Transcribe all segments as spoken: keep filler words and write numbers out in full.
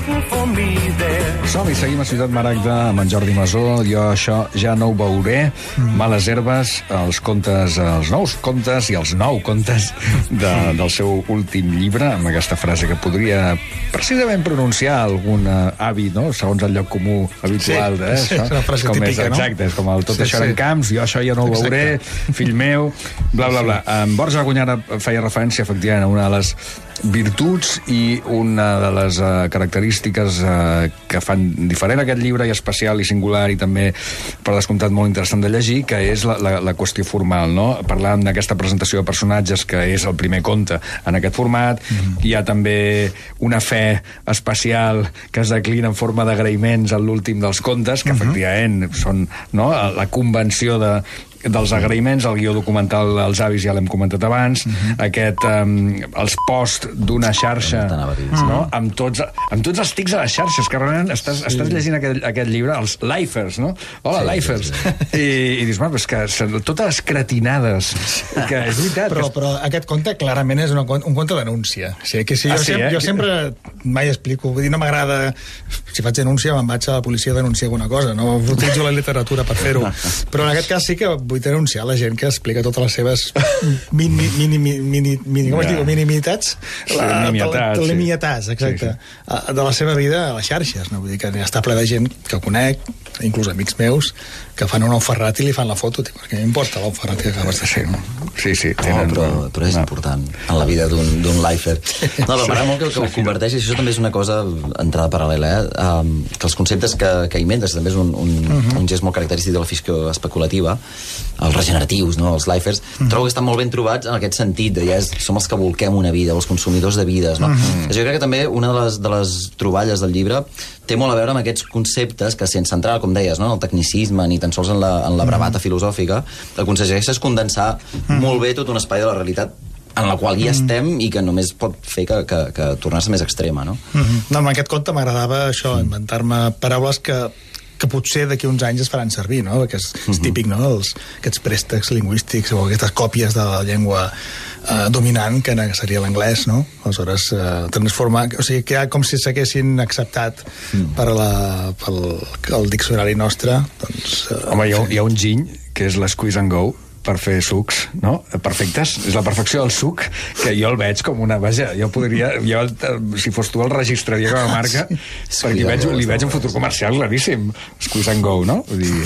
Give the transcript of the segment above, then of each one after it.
Som-hi, seguim a Ciutat Maragda amb en Jordi Masó. Jo això ja no ho veuré. Mm. Males herbes, els contes, els nous contes i els nou contes de, del seu últim llibre, amb aquesta frase que podria precisament pronunciar algun avi, no? Segons el lloc comú habitual. Sí, eh? sí, és una frase com típica, és, exacte, no? És com el tot sí, això sí. eren camps, jo això ja no ho exacte. veuré, fill meu, bla, bla, bla. Sí. En Borja Gunyara feia referència, efectivament, a una de les virtuts i una de les uh, característiques uh, que fan diferent aquest llibre, i especial i singular, i també, per descomptat, molt interessant de llegir, que és la, la, la qüestió formal, no? Parlàvem d'aquesta presentació de personatges, que és el primer conte en aquest format. Mm. Hi ha també una fe especial que es declina en forma d'agraïments en l'últim dels contes, que, mm-hmm, efectivament són, no, la convenció de dels agraïments, el guió documental Els avis ja l'hem comentat abans, mm-hmm, aquest um, els posts d'una xarxa, no? amb, tots, amb tots els tics a les xarxes, que realment estàs, sí. estàs llegint aquest, aquest llibre, els lifers, no? Hola, sí, lifers. Sí, sí. I, i dius, és que són totes les cretinades, que és veritat. Però, que... però aquest conte clarament és una, un conte de denúncia. O sigui, que si jo, ah, sí, sempre, eh? jo sempre mai explico, vull dir, no m'agrada, si faig denúncia me'n vaig a la policia a denunciar alguna cosa, no utilitzo la literatura per fer-ho. Però en aquest cas sí que vull denunciar la gent que explica totes les seves mini, mini, mini, mini, com es diu? Minimitats? Sí, nimietats. Sí. Nimietats, exacte. Sí, sí. De la seva vida a les xarxes, no? Vull dir que està ple de gent que conec, inclús amics meus, que fan un Ferrat i li fan la foto, tio, perquè m'importa l'ou Ferrat que acabes de fer, no? Sí, sí. Tenen... No, però, però és no. important en la vida d'un lifer. No, però m'agrada molt que, que ho converteix, i això també és una cosa, entrada paral·lela, eh? Um, que els conceptes que, que inventes, també és un, un, uh-huh. un gest molt característic de la ficció especulativa, els regeneratius, no? Els lifers, uh-huh. trobo que estan molt ben trobats en aquest sentit, de ja és, som els que volquem una vida, els consumidors de vides, no? Uh-huh. Jo crec que també una de les, de les troballes del llibre té molt a veure amb aquests conceptes que, sense entrar, com deies, no? En el tecnicisme, ni tan sols en la, en la bravata uh-huh. filosòfica, el que aconsegueix és condensar uh-huh. molt bé tot un espai de la realitat en la qual ja estem i que només pot fer que, que, que tornar-se més extrema, no? Uh-huh. No, en aquest conte m'agradava això, uh-huh. inventar-me paraules que que potser d'aquí uns anys es faran servir, no? Perquè és, és típic, no? Els, aquests préstecs lingüístics o aquestes còpies de la llengua eh, dominant, que seria l'anglès, no? Aleshores, eh, transformar... O sigui, que ja com si s'haguessin acceptat mm. per la, pel el diccionari nostre, doncs... Eh, Home, hi ha, hi ha un giny, que és l'Squeeze and Go, per fer sucs, no? Perfectes. És la perfecció del suc, que jo el veig com una... Vaja, jo podria... Jo, si fos tu, el registraria com a marca, sí, perquè veig, li veig un futur comercial claríssim. Squeeze and Go, no? Vull dir...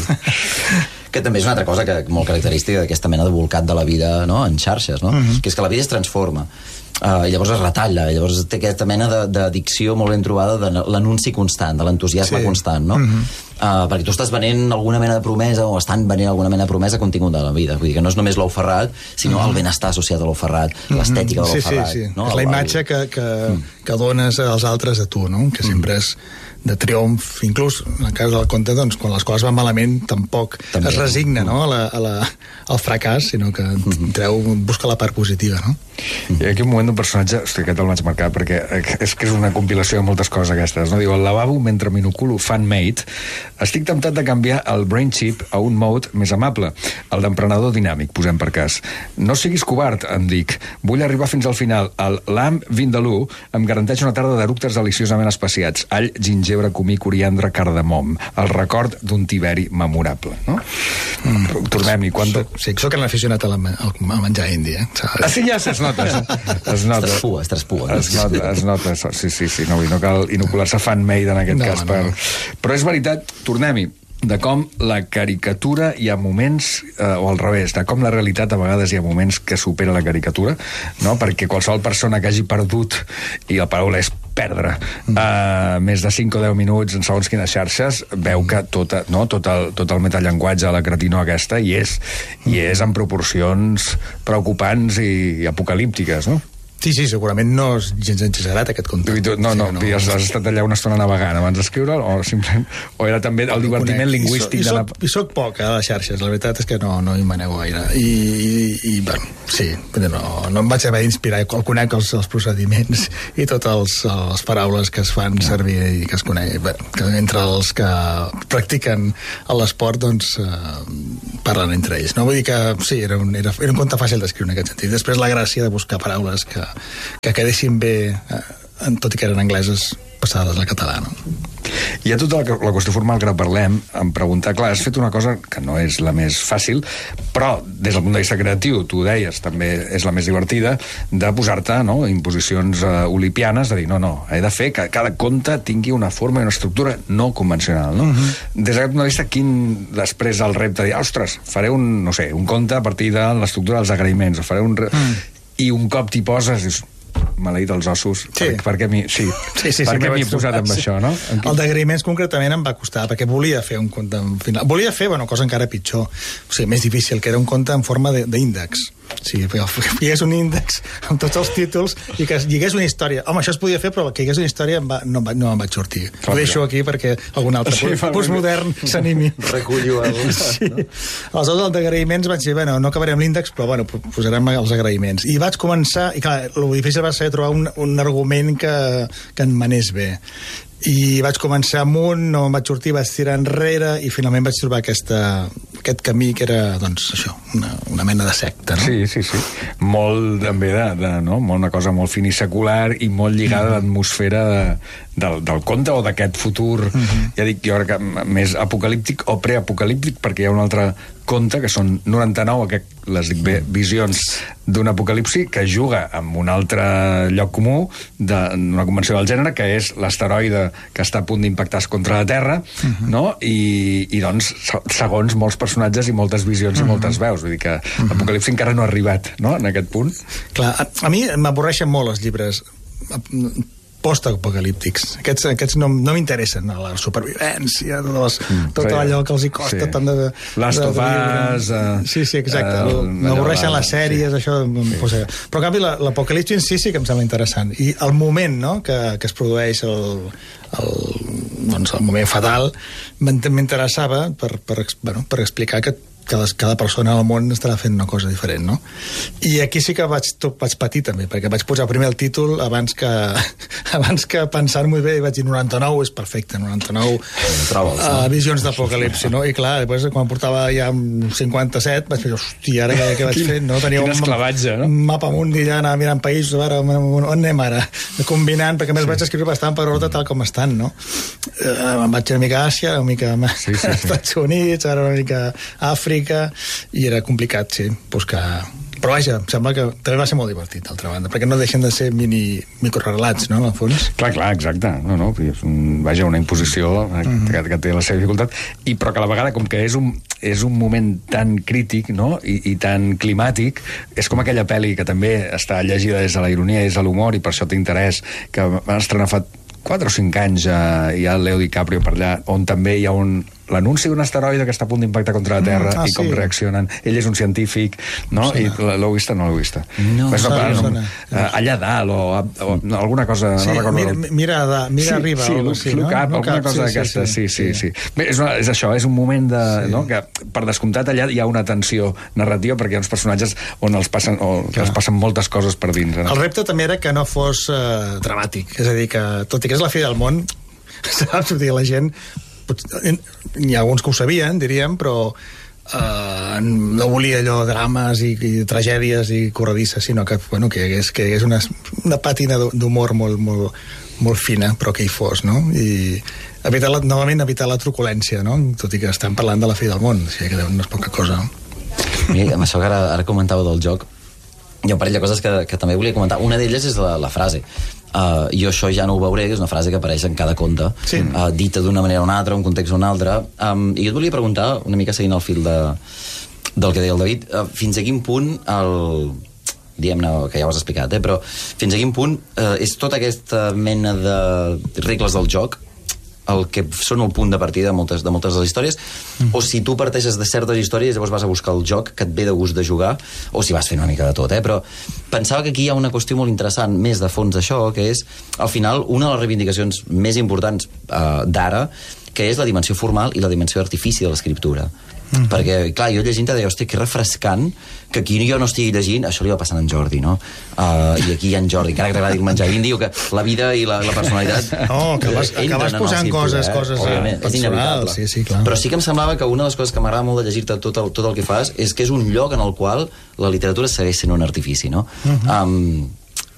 Que també és una altra cosa que molt característica d'aquesta mena de volcat de la vida, no? En xarxes, no? Uh-huh. Que és que la vida es transforma. Uh, llavors es retalla, llavors té aquesta mena d'addicció molt ben trobada de l'anunci constant, de l'entusiasme sí. constant, no? Uh-huh. Uh, perquè tu estàs venent alguna mena de promesa, o estan venent alguna mena de promesa continguda de la vida. Vull dir que no és només l'ou Ferrat, sinó uh-huh. el benestar associat a l'ou Ferrat, uh-huh. l'estètica de l'ou sí, Ferrat. Sí, sí. No? És la imatge que, que, que dones als altres a tu, no? Que sempre és de triomf, inclús en el cas del conte, doncs, quan les coses van malament tampoc també es resigna, no? a la, a la, al fracàs, sinó que treu, busca la part positiva, no? Hi ha aquí un moment d'un personatge, hosti, aquest el vaig marcar, perquè és que és una compilació de moltes coses aquestes, no? Diu, al lavabo, mentre m'inoculo fan-made, estic temptat de canviar el brain chip a un mode més amable, el d'emprenedor dinàmic, posem per cas. No siguis covard, em dic. Vull arribar fins al final. El lamb vindalú em garanteix una tarda d'eructes deliciosament especiats. All, ginger, comí, coriandre, cardamom. El record d'un Tiberi memorable, no? Mm. Tornem-hi. Quan... Sí, soc un aficionat a, la, a menjar indi, eh? Ah, sí, ja es nota. Es nota. Es traspua, es traspua. Es nota, es nota. Sí, sí, sí. No, no cal inocular-se fan-made en aquest no, cas. Per... No. Però és veritat, tornem-hi, de com la caricatura hi ha moments, eh, o al revés, de com la realitat a vegades hi ha moments que supera la caricatura, no? Perquè qualsevol persona que hagi perdut, i la paraula és perdre, mm. uh, més de cinc o deu minuts en segons quines xarxes, veu que tota, no? tot, el, tot el metallenguatge de la cretinó aquesta hi és, i és en proporcions preocupants i, i apocalíptiques, no? Sí, sí, segurament no és gens exagerat aquest conte. No, no, no, no has, has estat allà una estona navegant abans d'escriure'l, o simplement o era també el divertiment lingüístic I, so, i, soc, de la... I soc poc a les xarxes, la veritat és que no, no hi manego gaire. I, i, i bueno, sí, no, no em vaig haver d'inspirar, el conec els, els procediments i totes les paraules que es fan servir i que es conec, bueno, que entre els que practiquen l'esport, doncs eh, parlen entre ells, no? Vull dir que sí, era un, era, era un conte fàcil d'escriure en aquest sentit. Després la gràcia de buscar paraules que que quedessin bé tot i que eren angleses passades al català, no? I a tota la, la qüestió formal que ara parlem, em preguntar, clar, has fet una cosa que no és la més fàcil, però des del punt de vista creatiu, tu ho deies, també és la més divertida, de posar-te, no?, imposicions uh, olipianes, de dir, no, no, he de fer que cada conte tingui una forma i una estructura no convencional, no? Uh-huh. Des d'aquest punt de vista, quin després el repte de dir, ostres, faré un, no sé, un conte a partir de l'estructura dels agraïments, o faré un... Re... Mm. I un cop t'hi poses, dius, maleït els ossos, sí. per, per què m'hi sí. sí, sí, sí, m'hi he posat amb sí. això, no? Qui... El d'agraïments concretament em va costar, perquè volia fer un conte en final. Volia fer, bueno, cosa encara pitjor, o sigui, més difícil, que era un conte en forma d'índex. O sigui, que hi hagués un índex amb tots els títols i que hi hagués una història. Home, això es podia fer, però que hi hagués una història em va, no, em va, no em vaig sortir. Clar, ho deixo aquí perquè algun altre sí, postmodern s'animi. Recullo algú. Sí. Aleshores, el d'agraïments vaig dir, bueno, no acabarem l'índex, però bueno, posarem els agraïments. I vaig començar, i clar, el difícil va ser trobar un, un argument que, que en manés bé. I vaig començar amunt, no em vaig sortir, vaig tirar enrere i finalment vaig trobar aquesta, aquest camí que era, doncs, això, una, una mena de secta, no? Sí, sí, sí. Molt, també, de, de, no? Molt, una cosa molt finissecular i molt lligada mm-hmm. a l'atmosfera de, del, del conte o d'aquest futur, mm-hmm. ja dic, jo crec que més apocalíptic o preapocalíptic, perquè hi ha un altre conte, que són noranta-nou, que les dic bé, visions d'un apocalipsi, que juga amb un altre lloc comú d'una convenció del gènere, que és l'asteroide que està a punt d'impactar contra la Terra, uh-huh. no? I, i doncs, segons molts personatges i moltes visions uh-huh. i moltes veus, vull dir que uh-huh. l'apocalipsi encara no ha arribat, no?, en aquest punt. Clar, a, a mi m'avorreixen molt els llibres post-apocalíptics. Aquests, aquests no, no m'interessen, la supervivència, tot, les, mm, tot sí, allò que els hi costa sí. tant de... Last of Us... Uh, sí, sí, exacte. Uh, M'avorreixen les sèries, sí. això... Sí. Pues, però, en canvi, l'apocalipsi en si sí que em sembla interessant. I el moment, no?, que, que es produeix el, el, doncs, el moment fatal, m'interessava per, per, bueno, per explicar que cada, cada persona al món estarà fent una cosa diferent, no? I aquí sí que vaig, tot, vaig patir també, perquè vaig posar primer el títol abans que, abans que pensar-m'ho bé, i vaig dir noranta-nou, és perfecte, noranta-nou Trobes, no? uh, visions d'apocalipsi, no? I clar, després quan portava ja cinquanta-set vaig dir, hòstia, ara què, què vaig fer? No? Tenia Quin esclavatge, no? Un mapa mundi, ja anar mirant països, ara, on anem ara? Combinant, perquè a més sí. vaig escriure bastant per ordre tal com estan, no? Uh, em vaig una mica a Àsia, una mica a sí, sí, sí. Estats Units, ara una mica a Àfrica, i era complicat, sí, buscar... Però vaja, em sembla que també va ser molt divertit, d'altra banda, perquè no deixen de ser mini microrelats, no, al fons? Clar, clar, exacte. No, no, és un, vaja, una imposició mm-hmm. que, que té la seva dificultat, i però que a la vegada, com que és un, és un moment tan crític, no?, I, i tan climàtic, és com aquella pel·li que també està llegida des de la ironia i des de l'humor, i per això té interès, que van estrenar fa quatre o cinc anys, eh, hi ha el Leo DiCaprio per allà, on també hi ha un l'anunci d'un asteroide que està a punt d'impactar contra la Terra mm, ah, i com sí. reaccionen. Ell és un científic, no? I l'heu vista? No l'heu vista. No, no, no, no, no. Uh, allà dalt, o, o no, alguna cosa... Sí, no recordo. Mira, mira, da, mira sí, arriba. Sí, look, sí, look no? up, no alguna cap, cosa d'aquesta. Sí, sí, sí. sí. sí. Bé, és, una, és això, és un moment de, sí. no? que, per descomptat, allà hi ha una tensió narrativa, perquè hi ha uns personatges on els passen, o els passen moltes coses per dins. No? El repte també era que no fos uh, dramàtic. És a dir, que tot i que és la fi del món, saps? La gent... Hi ha alguns que ho sabien, diríem, però eh, no volia allò drames i, i tragèdies i corredisses, sinó que, bueno, que hi hagués, que hi hagués una, una pàtina d'humor molt, molt, molt fina, però que hi fos, no? I evitar la, novament evitar la truculència, no? Tot i que estem parlant de la fi del món, o sigui que no és poca cosa. Mira, amb això que ara, ara comentava del joc, hi ha un parell de coses que, que també volia comentar. Una d'elles és la, la frase. Uh, jo això ja no ho veuré, que és una frase que apareix en cada conte, sí. uh, dita d'una manera o una altra, un context o un altre. Um, I jo et volia preguntar, una mica seguint el fil de, del que deia el David, uh, fins a quin punt el... diguem-ne, que ja ho has explicat, eh? Però fins a quin punt uh, és tota aquesta mena de regles del joc el que són el punt de partida de moltes de, moltes de les històries, mm. o si tu parteixes de certes històries i llavors vas a buscar el joc que et ve de gust de jugar, o si vas fent una mica de tot, eh? Però pensava que aquí hi ha una qüestió molt interessant, més de fons d'això, que és, al final, una de les reivindicacions més importants uh, d'ara, que és la dimensió formal i la dimensió d'artifici de l'escriptura. Mm-hmm. Perquè, clar, jo llegint deia, hòstia, que refrescant que aquí jo no estigui llegint, això li va passant en Jordi, no? Uh, I aquí hi ha en Jordi, encara que t'agradi el menjar indi, o que la vida i la, la personalitat... No, que vas, que vas posant coses, eh? coses Òbviament, és inevitable. Sí, sí, clar. Però sí que em semblava que una de les coses que m'agrada molt de llegir-te tot el, tot el que fas és que és un lloc en el qual la literatura segueix sent un artifici, no? Mm-hmm. Um,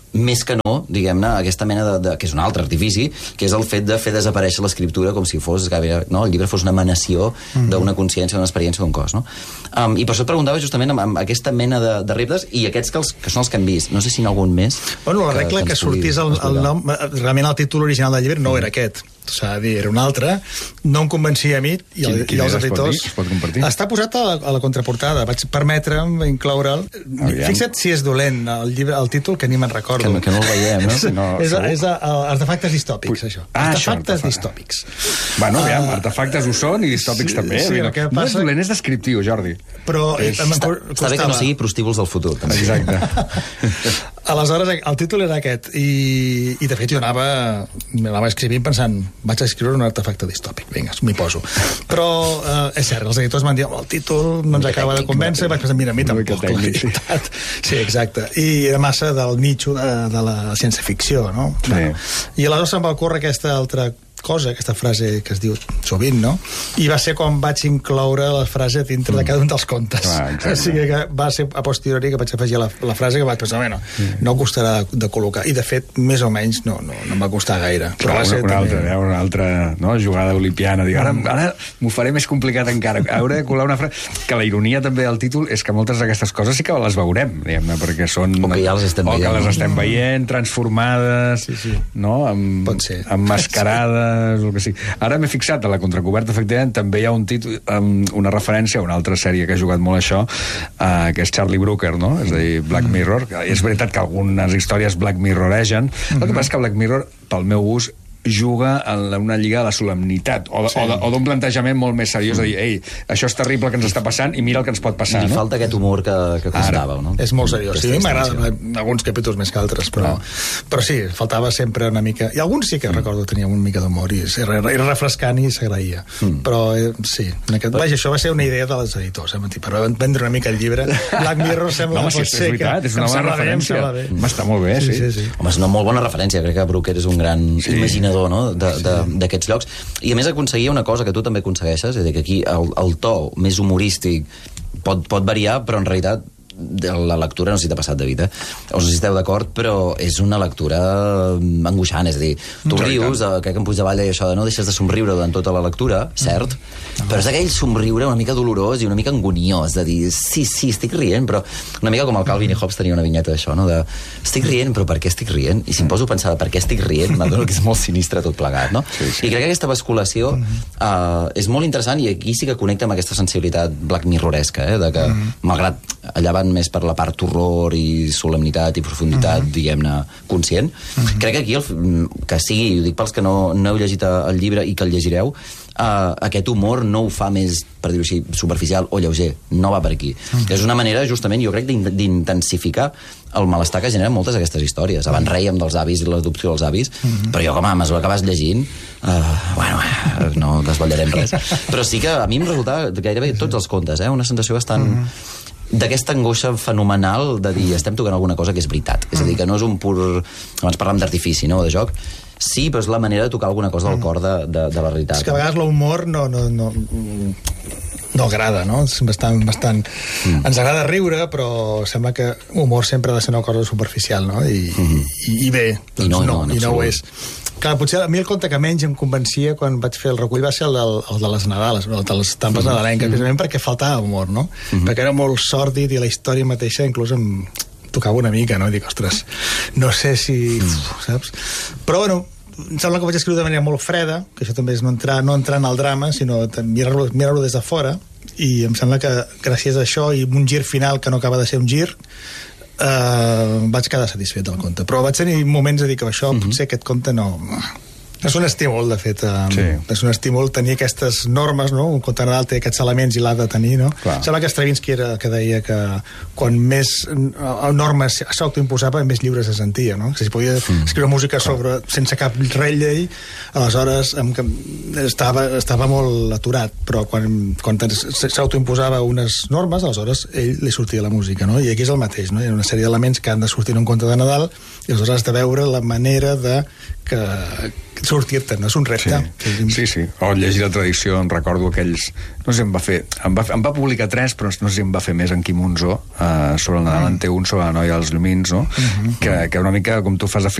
més que no, diguem-ne, aquesta mena de, de... que és un altre artifici, que és el fet de fer desaparèixer l'escriptura com si fos, no? El llibre fos una emanació mm-hmm. d'una consciència, d'una experiència, d'un cos, no? Um, I per això et preguntava justament amb, amb aquesta mena de, de reptes i aquests que, els, que són els que hem vist. No sé si n'hi ha algun més. Bueno, la regla que, que, que sortís el, el nom... Realment el títol original del llibre no era aquest. S'ha de dir, era un altre. No em convencia a mi i, el, quin, i els editors... Es pot compartir? Està posat a la, a la contraportada. Vaig permetre'm incloure'l. Fixa't si és dolent el, llibre, el títol, que ni me'n recordo. Que, que no el veiem, no? És, no és, és a, a, artefactes distòpics, Ui. això. Ah, artefactes això, distòpics. Bueno, aviam, uh, artefactes ho són i distòpics sí, també. Sí, no, passa... no és dolent, és descriptiu, Jordi. Però és... Està, està bé que no sigui prostíbuls del futur. També. Exacte. Aleshores, el títol era aquest, i, i de fet jo anava, anava escrivint pensant, vaig a escriure un artefacte distòpic, vinga, m'hi poso. Però eh, és cert, els editors m'han dit, el títol no ens acaba de convèncer, vaig pensar, mira, a mi tampoc, la veritat. Sí, exacte. I era massa del nicho de, de la ciència-ficció, no? Sí. Bueno, i aleshores se'm va ocórrer aquesta altra cosa, aquesta frase que es diu sovint, no? I va ser quan vaig incloure la frase dintre mm. de cada un dels contes. Ah, o sigui que va ser a posteriori que vaig afegir la, la frase que vaig pensar, bueno, mm. no costarà de, de col·locar. I de fet, més o menys, no, no, no em va costar gaire. Però, Però va ser una, també... altra, una altra no, jugada olimpiana. Dic, ara, ara m'ho faré més complicat encara. Hauré de colar una frase... Que la ironia també del títol és que moltes d'aquestes coses sí que les veurem, diguem-ne, perquè són... O que ja les estem o veient. O que les estem veient, transformades, sí, sí. no? Amb, emmascarades, el que sigui. Ara m'he fixat a la contracoberta, efectivament, també hi ha un títol, um, una referència a una altra sèrie que ha jugat molt això, uh, que és Charlie Brooker, no? És a dir, Black Mirror. Mm. És veritat que algunes històries Black Mirroregen. Mm-hmm. El que passa és que Black Mirror, pel meu gust, juga en una lliga de la solemnitat o, sí. o d'un plantejament molt més seriós, mm. de dir, ei, això és terrible que ens està passant i mira el que ens pot passar. I li no? falta aquest humor que, que costava, no? És molt seriós. Sí, a mi m'agrada alguns capítols més que altres, però, no. però sí, faltava sempre una mica... I alguns sí que mm. recordo que tenien una mica d'humor i era, era refrescant i s'agraïa. Mm. Però eh, sí, en aquest... Vaja, això va ser una idea de els editors, eh? Per vendre una mica el llibre. Black Mirror sembla... No, home, si és veritat, que és una bona referència. Home, està molt bé, sí. sí, sí, sí. Home, és una molt bona referència. Crec que Brooker és un gran sí. imaginador, no?, de, de d'aquests llocs, i a més aconseguia una cosa que tu també aconsegueixes, és a dir, que aquí el, el to més humorístic pot, pot variar, però en realitat la lectura, no sé si t'ha passat, David, eh? o no sé si esteu d'acord, però és una lectura angoixant, és a dir, tu rius, eh, crec que en Puigdevall deia això de no deixes de somriure durant tota la lectura, cert, mm. però és aquell somriure una mica dolorós i una mica angoniós, de dir, sí, sí, estic rient, però una mica com el Calvin i Hobbes tenia una vinyeta d'això, no? De, estic rient, però per què estic rient? I si em poso a pensar per què estic rient, m'adono que és molt sinistre tot plegat, no? Sí, sí. I crec que aquesta basculació uh, és molt interessant, i aquí sí que connecta amb aquesta sensibilitat Black Mirroresca, eh? De que, mm. malgrat allà van més per la part horror i solemnitat i profunditat, uh-huh. diguem-ne, conscient. Uh-huh. Crec que aquí, el, que sigui, ho dic pels que no, no heu llegit el llibre i que el llegireu, uh, aquest humor no ho fa més, per dir-ho així, superficial o lleuger. No va per aquí. Uh-huh. És una manera, justament, jo crec, d'intensificar el malestar que generen moltes d'aquestes històries. Abans rèiem dels avis i l'adopció dels avis, uh-huh. però jo, com a mesura que vas llegint, uh, bueno, no desvetllarem res. Però sí que a mi em resultava gairebé tots els contes, eh? Una sensació bastant... Uh-huh. d'aquesta angoixa fenomenal de dir estem tocant alguna cosa que és veritat, és a dir, que no és un pur... abans parlàvem d'artifici, no?, de joc, sí, però és la manera de tocar alguna cosa del cor de, de, de la realitat. És que a vegades l'humor no, no, no, no agrada, no? És bastant... bastant... Mm. Ens agrada riure, però sembla que humor sempre ha de ser una cosa superficial, no? I, mm-hmm. i, i bé, doncs I no, no, no, i no ho és. Clar, potser a mi el conte que menys em convencia quan vaig fer el recull va ser el, del, el de les Nadales, el de les tampes mm-hmm. nadalenques, precisament perquè faltava humor, no? Mm-hmm. Perquè era molt sòrdid i la història mateixa inclús em tocava una mica, no? I dic, ostres, no sé si... Mm. Saps? Però, bueno, em sembla que ho vaig escriure de manera molt freda, que això també és no entrar, no entrar en el drama, sinó mirar-lo mirar des de fora, i em sembla que gràcies a això i un gir final que no acaba de ser un gir, Uh, vaig quedar satisfet del conte, però vaig tenir moments de dir que això, mm-hmm. potser aquest conte no... És un estímul, de fet, um, sí. és un estímul tenir aquestes normes, no? Un conte Nadal té aquests elements i l'ha de tenir, no? Clar. Sembla que Stravinsky era que deia que quan més uh, normes s'autoimposava, més lliure se sentia, no? Que si podia mm. escriure música sobre, sense cap llei, aleshores em, estava, estava molt aturat, però quan, quan s'autoimposava unes normes, aleshores ell li sortia la música, no? I aquí és el mateix, no? Hi ha una sèrie d'elements que han de sortir en un conte de Nadal i aleshores has de veure la manera de que sortir-te, no és un repte. Sí, sí, sí. O llegir la tradició, em recordo aquells... No sé si em va fer... Em va, em va publicar tres, però no sé si em va fer més en Quim Monzó, uh, sobre el Nadal en té un, sobre la noia dels llumins, no? Uh-huh. que, que una mica, com tu fas